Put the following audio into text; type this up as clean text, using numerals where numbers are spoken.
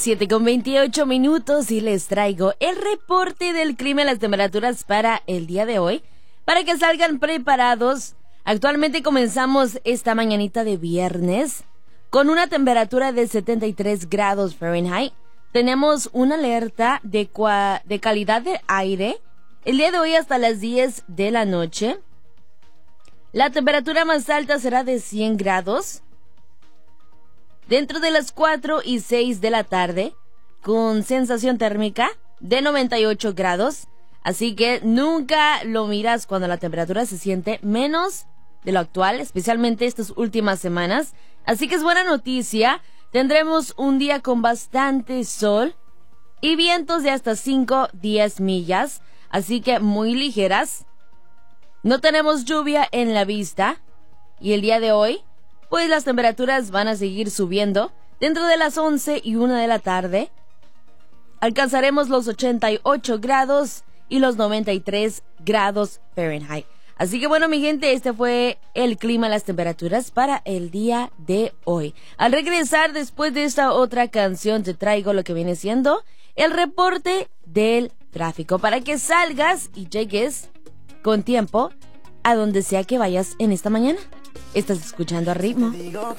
7:28 y les traigo el reporte del clima y las temperaturas para el día de hoy, para que salgan preparados. Actualmente comenzamos esta mañanita de viernes con una temperatura de 73 grados Fahrenheit. Tenemos una alerta de calidad de aire el día de hoy hasta las 10 de la noche. La temperatura más alta será de 100 grados. Dentro de las 4 y 6 de la tarde, con sensación térmica de 98 grados. Así que nunca lo miras cuando la temperatura se siente menos de lo actual, especialmente estas últimas semanas. Así que es buena noticia. Tendremos un día con bastante sol y vientos de hasta 5-10 millas. Así que muy ligeras. No tenemos lluvia en la vista. Y el día de hoy, pues las temperaturas van a seguir subiendo. Dentro de las 11 y 1 de la tarde, alcanzaremos los 88 grados y los 93 grados Fahrenheit. Así que bueno, mi gente, este fue el clima, las temperaturas para el día de hoy. Al regresar, después de esta otra canción, te traigo lo que viene siendo el reporte del tráfico, para que salgas y llegues con tiempo a donde sea que vayas en esta mañana. Estás escuchando a Ritmo.